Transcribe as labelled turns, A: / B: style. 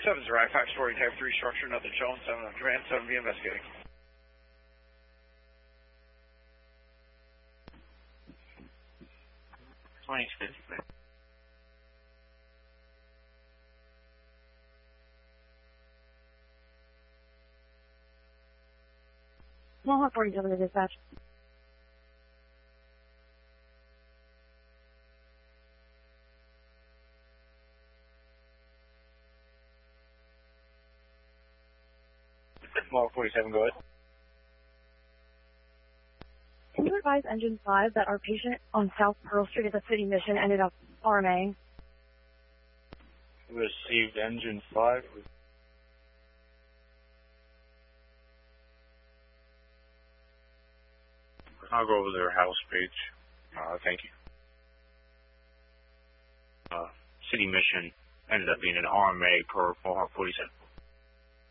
A: 7's right, 5-story type 3 structure, nothing shown, 7 on command, 7 be investigating.
B: Mohawk 47 to dispatch.
C: Mohawk 47, go ahead.
B: Can you advise Engine 5 that our patient on South Pearl Street at the City Mission ended up RMA?
C: Received Engine 5. I'll go over their house page. Thank you. City Mission ended up being an RMA per Mohawk 47.